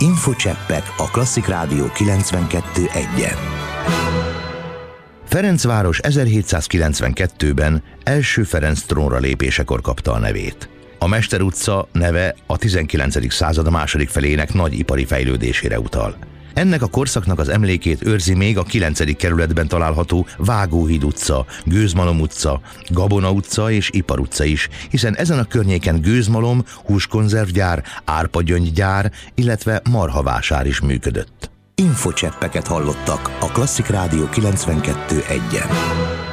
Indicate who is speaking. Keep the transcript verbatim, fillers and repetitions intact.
Speaker 1: Infocseppek a Klasszik Rádió kilencvenkettő egyen. Ferencváros ezerhétszázkilencvenkettőben első Ferenc trónra lépésekor kapta a nevét. A Mester utca neve a tizenkilencedik század második felének nagy ipari fejlődésére utal. Ennek a korszaknak az emlékét őrzi még a kilencedik kerületben található Vágóhíd utca, Gőzmalom utca, Gabona utca és Ipar utca is, hiszen ezen a környéken gőzmalom, húskonzervgyár, árpagyöngygyár, illetve marhavásár is működött. Infocseppeket hallottak a Klasszik Rádió kilencvenkettő egyen.